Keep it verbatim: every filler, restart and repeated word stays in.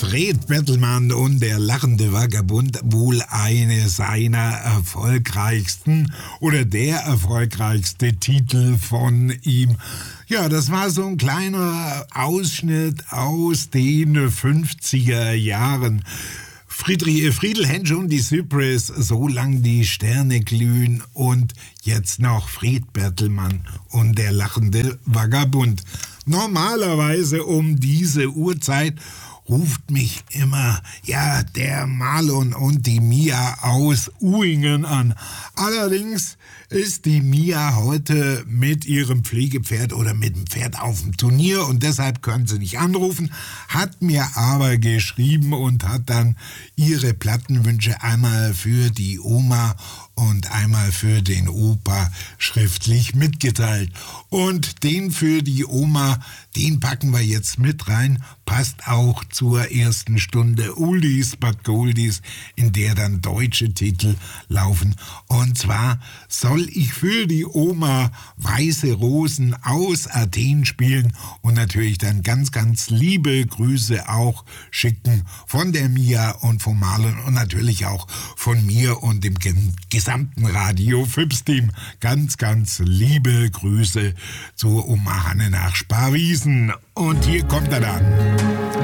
Fred Bettelmann und der lachende Vagabund, wohl eine seiner erfolgreichsten oder der erfolgreichste Titel von ihm. Ja, das war so ein kleiner Ausschnitt aus den fünfziger Jahren. Friedrich, Friedel Hensche und die Cypress, solang die Sterne glühen, und jetzt noch Fred Bettelmann und der lachende Vagabund. Normalerweise um diese Uhrzeit ruft mich immer, ja, der Marlon und die Mia aus Uhingen an. Allerdings ist die Mia heute mit ihrem Pflegepferd oder mit dem Pferd auf dem Turnier und deshalb können sie nicht anrufen, hat mir aber geschrieben und hat dann ihre Plattenwünsche einmal für die Oma und einmal für den Opa schriftlich mitgeteilt. Und den für die Oma, den packen wir jetzt mit rein, passt auch zur ersten Stunde Oldies but Goldies, in der dann deutsche Titel laufen. Und zwar soll ich für die Oma Weiße Rosen aus Athen spielen und natürlich dann ganz, ganz liebe Grüße auch schicken von der Mia und von Marlon und natürlich auch von mir und dem gesamten Radio Fips Team. Ganz, ganz liebe Grüße zur Oma Hanne nach Sparwiesen. Und hier kommt er dann.